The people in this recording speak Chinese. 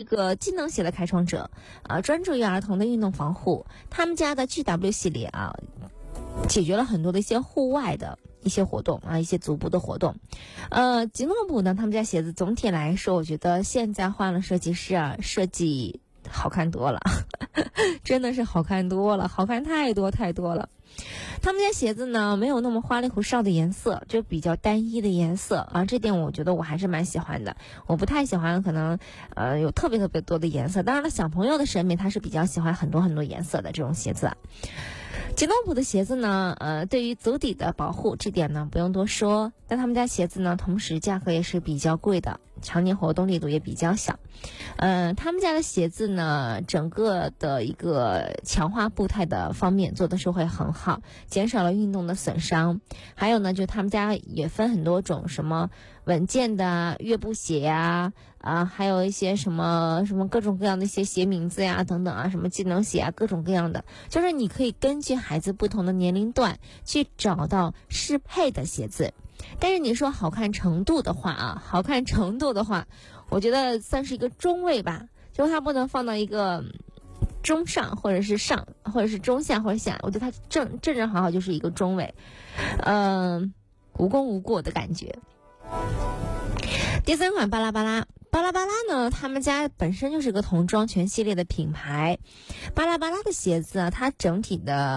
个机能鞋的开创者，专注于儿童的运动防护。他们家的 GW 系列解决了很多的一些户外的一些活动一些足部的活动。吉诺普呢，他们家鞋子总体来说，我觉得现在换了设计师设计好看多了，真的是好看多了，好看太多了。他们家鞋子呢没有那么花里胡哨的颜色，就比较单一的颜色这点我觉得我还是蛮喜欢的。我不太喜欢可能有特别多的颜色，当然了，小朋友的审美他是比较喜欢很多颜色的这种鞋子。吉诺普的鞋子呢，对于足底的保护这点呢不用多说，但他们家鞋子呢同时价格也是比较贵的，常年活动力度也比较小。他们家的鞋子呢，整个的一个强化步态的方面做的是会很好，减少了运动的损伤。还有呢，就他们家也分很多种，什么稳健的乐步鞋还有一些什么各种各样的一些鞋名字等等什么技能鞋各种各样的，就是你可以根据孩子不同的年龄段去找到适配的鞋子。但是你说好看程度的话我觉得算是一个中位吧，就它不能放到一个中上或者是上或者是中下或者下，我觉得它正好就是一个中位，无功无过的感觉。第三款巴拉巴拉呢，他们家本身就是个童装全系列的品牌。巴拉巴拉的鞋子它整体的